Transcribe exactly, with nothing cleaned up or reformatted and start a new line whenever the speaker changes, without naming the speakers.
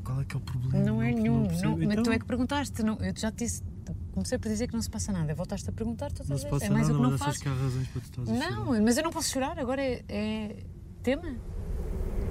qual é que é o problema?
Não é
Não-
nenhum.
não percebo.
Não, mas
Então,
tu é que perguntaste. Não, eu já te disse. Comecei por dizer que não se passa nada. Voltaste a perguntar todas
não
as
se
vezes.
passa
É mais
nada,
o que não
mas achas
faço.
que há razões para tu estás a chorar?
Não, mas eu não posso chorar. Agora é, é tema.